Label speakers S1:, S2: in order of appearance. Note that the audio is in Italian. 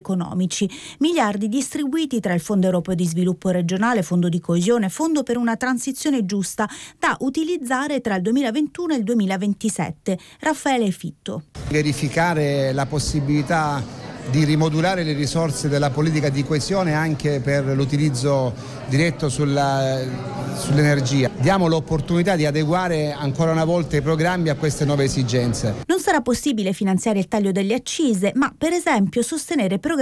S1: economici. Miliardi distribuiti tra il Fondo Europeo di Sviluppo Regionale, Fondo di Coesione, Fondo per una transizione giusta, da utilizzare tra il 2021 e il 2027. Raffaele Fitto.
S2: Verificare la possibilità di rimodulare le risorse della politica di coesione anche per l'utilizzo diretto sull'energia. Diamo l'opportunità di adeguare ancora una volta i programmi a queste nuove esigenze.
S1: Non sarà possibile finanziare il taglio delle accise, ma per esempio sostenere programmi